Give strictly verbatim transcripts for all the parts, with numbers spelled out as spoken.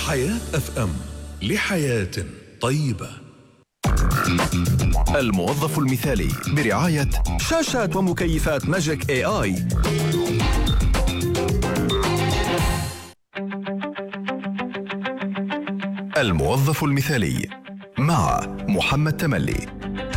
حياة أف أم، لحياة طيبة. الموظف المثالي برعاية شاشات ومكيفات ماجيك اي اي. الموظف المثالي مع محمد تملي.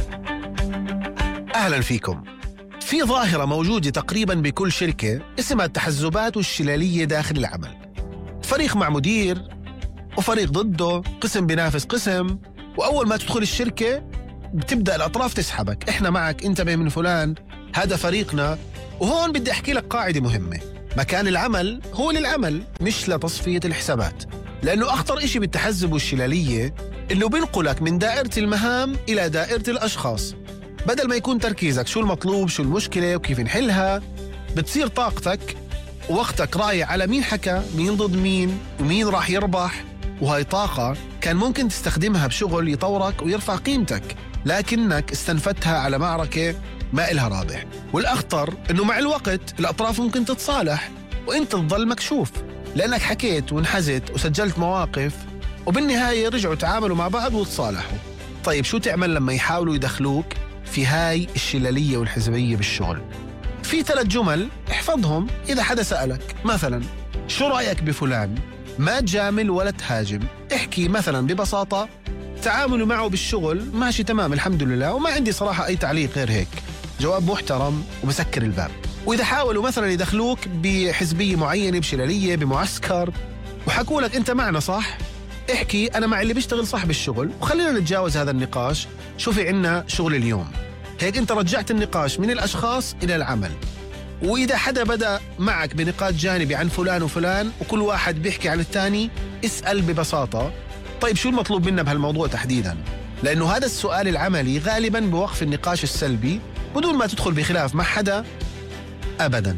أهلا فيكم. في ظاهرة موجودة تقريبا بكل شركة اسمها التحزبات والشلالية داخل العمل. فريق مع مدير وفريق ضده، قسم بينافس قسم، وأول ما تدخل الشركة بتبدأ الأطراف تسحبك، إحنا معك، انتبه من فلان، هذا فريقنا. وهون بدي أحكي لك قاعدة مهمة: مكان العمل هو للعمل مش لتصفية الحسابات، لأنه أخطر إشي بالتحزب والشلالية إنه بينقلك من دائرة المهام إلى دائرة الأشخاص. بدل ما يكون تركيزك شو المطلوب، شو المشكلة وكيف نحلها، بتصير طاقتك ووقتك رايح على مين حكى، مين ضد مين، ومين راح يربح. وهاي طاقة كان ممكن تستخدمها بشغل يطورك ويرفع قيمتك، لكنك استنفتها على معركة ما إلها رابح. والأخطر إنه مع الوقت الأطراف ممكن تتصالح وإنت تظل مكشوف، لأنك حكيت وانحزت وسجلت مواقف، وبالنهاية رجعوا تعاملوا مع بعض وتصالحوا. طيب شو تعمل لما يحاولوا يدخلوك في هاي الشلالية والحزبية بالشغل؟ في ثلاث جمل احفظهم إذا حدا سألك. مثلا: شو رأيك بفلان؟ ما تجامل ولا تهاجم، احكي مثلا ببساطة: تعاملوا معه بالشغل ماشي تمام الحمد لله، وما عندي صراحة أي تعليق غير هيك. جواب محترم وبسكر الباب. وإذا حاولوا مثلا يدخلوك بحزبية معينة، بشلالية، بمعسكر، وحكوا لك أنت معنا صح، احكي: أنا مع اللي بيشتغل صح بالشغل، وخلينا نتجاوز هذا النقاش، شو في عنا شغل اليوم. هيك أنت رجعت النقاش من الأشخاص إلى العمل. وإذا حدا بدأ معك بنقاط جانبي عن فلان وفلان وكل واحد بيحكي عن الثاني، اسأل ببساطة: طيب شو المطلوب منا بهالموضوع تحديدا؟ لأنه هذا السؤال العملي غالبا بوقف النقاش السلبي بدون ما تدخل بخلاف مع حدا أبدا.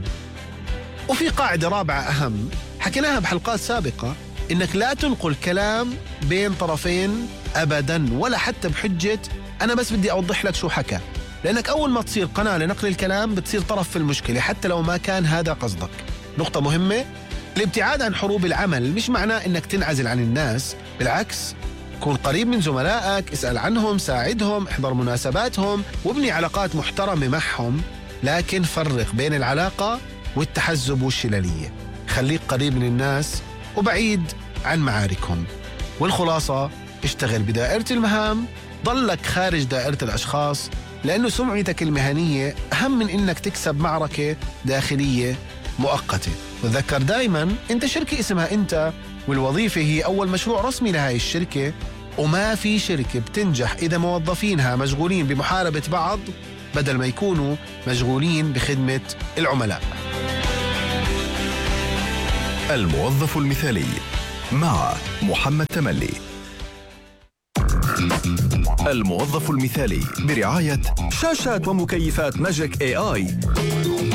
وفي قاعدة رابعة أهم حكيناها بحلقات سابقة: إنك لا تنقل كلام بين طرفين أبدا، ولا حتى بحجة أنا بس بدي أوضح لك شو حكى، لأنك أول ما تصير قناة لنقل الكلام بتصير طرف في المشكلة حتى لو ما كان هذا قصدك. نقطة مهمة: الابتعاد عن حروب العمل مش معناه إنك تنعزل عن الناس، بالعكس، كون قريب من زملائك، اسأل عنهم، ساعدهم، احضر مناسباتهم، وابني علاقات محترمة معهم، لكن فرق بين العلاقة والتحزب والشلالية. خليك قريب من الناس وبعيد عن معاركهم. والخلاصة: اشتغل بدائرة المهام، ضلك خارج دائرة الأشخاص، لأنه سمعتك المهنية أهم من إنك تكسب معركة داخلية مؤقتة. وتذكر دايما أنت شركة اسمها أنت، والوظيفة هي أول مشروع رسمي لهاي الشركة، وما في شركة بتنجح إذا موظفينها مشغولين بمحاربة بعض بدل ما يكونوا مشغولين بخدمة العملاء. الموظف المثالي مع محمد تملي. الموظف المثالي برعاية شاشات ومكيفات ماجيك اي اي.